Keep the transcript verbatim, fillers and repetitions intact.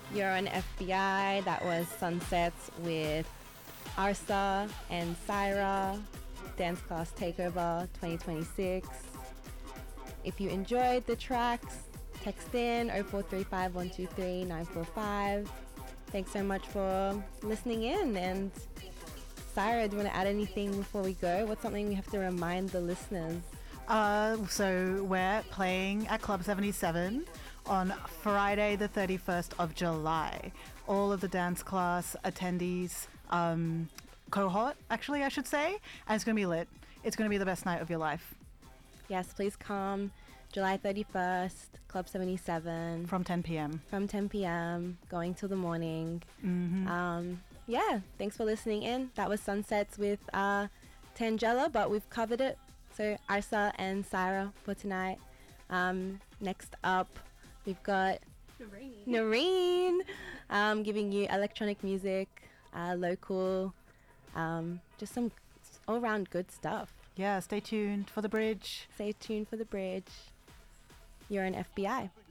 You're on F B I. That was Sunsets with Arsa and Syra. Dance Class Takeover twenty twenty-six. If you enjoyed the tracks, text in oh four three five, one two three, nine four five. Thanks so much for listening in. And Syra, do you want to add anything before we go? What's something we have to remind the listeners? Uh, so we're playing at Club seventy-seven on Friday the thirty-first of July. All of the dance class attendees, um, cohort, actually, I should say, and it's going to be lit. It's going to be the best night of your life. Yes, please come. July thirty-first, Club seventy-seven. From ten p.m. From ten p.m, going till the morning. Mm-hmm. Um, yeah, thanks for listening in. That was Sunsets with uh, Tangela, but we've covered it. So Arsa and Syra for tonight. Um, next up, we've got Noreen. Noreen um, giving you electronic music, uh, local, um, just some all-round good stuff. Yeah, stay tuned for the bridge. Stay tuned for the bridge. You're an F B I.